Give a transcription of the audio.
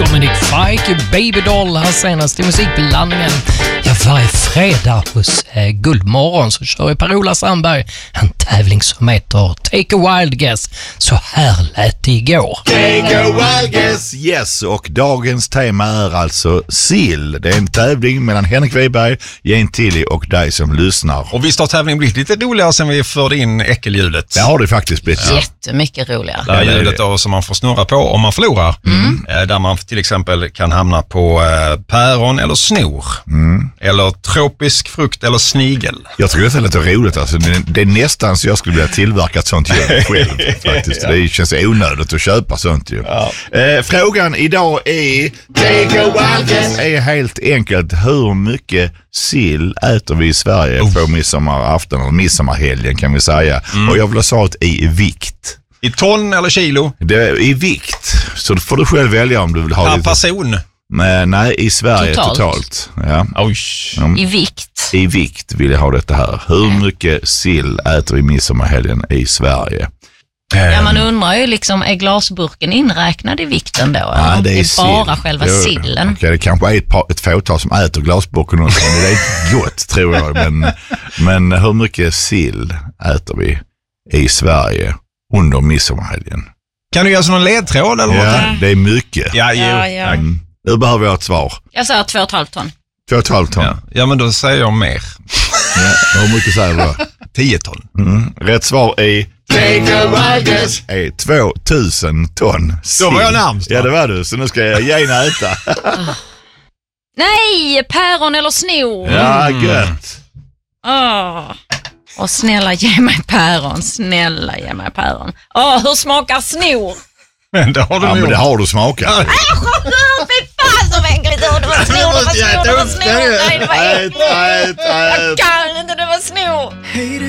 Dominic Fike, Baby Doll, här senast i musikblandningen. Ja, varje fredag hos Guldmorgon så kör ju Per-Ola Sandberg en tävling som heter Take a Wild Guess. Så här lät det igår. Take a wild guess, yes. Och dagens tema är alltså sill. Det är en tävling mellan Henrik Wiberg, Jane Tilly och dig som lyssnar. Och visst har tävlingen blivit lite roligare sen vi förde in äckeljudet. Det har det faktiskt blivit. Jättemycket roligare. Det här ljudet då som man får snurra på om man förlorar. Där man till exempel kan hamna på päron eller snor. Eller tropisk frukt eller snigel. Jag tycker det är lite roligt. Alltså, det är nästan så jag skulle vilja tillverka ett sånt ljud själv. Faktiskt. Det känns onödigt att köpa sånt ju. Ja. Frågan idag är Take a wild guess. Är helt enkelt hur mycket sill äter vi i Sverige på midsommarafton eller midsommarhelgen kan vi säga. Och jag vill ha svaret i vikt. I ton eller kilo? Det är i vikt. Så då får du själv välja om du vill ha per lite. person? Men, nej, i Sverige totalt. Ja. Oj. I vikt. I vikt vill jag ha detta här. Hur mycket sill äter vi midsommarhelgen i Sverige? Ja, man undrar ju liksom, är glasburken inräknad i vikten då? Ja, det är bara själva sillen. Okej, det kanske är ett fåtal som äter glasburken också, men det är inte gott tror jag. Men hur mycket sill äter vi i Sverige under midsommarhelgen? Kan du göra någon ledtråd eller Ja, något? det är mycket. Ja. Nu behöver jag ett svar. Jag säger 2,5 ton. 2,5 ton. Ja, men då säger jag mer. Ja, hur mycket säger du då? 10 ton. Rätt svar är Take a wild guess. Är 2000 ton sill. Då var jag närmst. Ja, det var du. Så nu ska jag gärna äta. Nej, päron eller snor. Ja, gött. Och snälla ge mig päron. Snälla ge mig päron. Hur smakar snor? Men det har du men det har du smakat. Fy fan så äckligt. Det var snor. Nej, det var snor. Nej, det var äckligt. Jag kan inte, det var snor.